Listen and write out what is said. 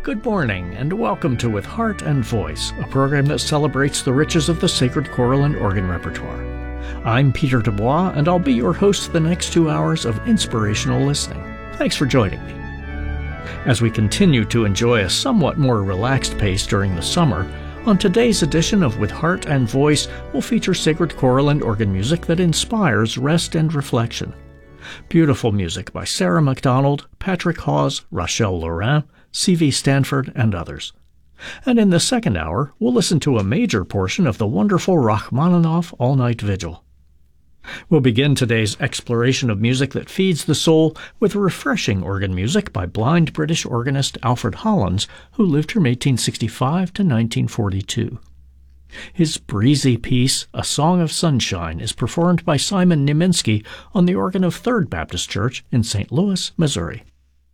Good morning, and welcome to With Heart and Voice, a program that celebrates the riches of the sacred choral and organ repertoire. I'm Peter Dubois, and I'll be your host the next 2 hours of inspirational listening. Thanks for joining me. As we continue to enjoy a somewhat more relaxed pace during the summer, on today's edition of With Heart and Voice, we'll feature sacred choral and organ music that inspires rest and reflection. Beautiful music by Sarah MacDonald, Patrick Hawes, Rachel Laurin, C.V. Stanford, and others. And in the second hour, we'll listen to a major portion of the wonderful Rachmaninoff All-Night Vigil. We'll begin today's exploration of music that feeds the soul with refreshing organ music by blind British organist Alfred Hollands, who lived from 1865 to 1942. His breezy piece, A Song of Sunshine, is performed by Simon Niemiński on the organ of Third Baptist Church in St. Louis, Missouri.